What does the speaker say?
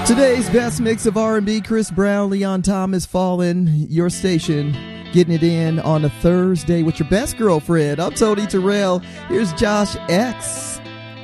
Today's best mix of R&B, Chris Brown, Leon Thomas, Fallen, your station, getting it in on a Thursday with your best girlfriend. I'm Tony Terrell. Here's Josh X.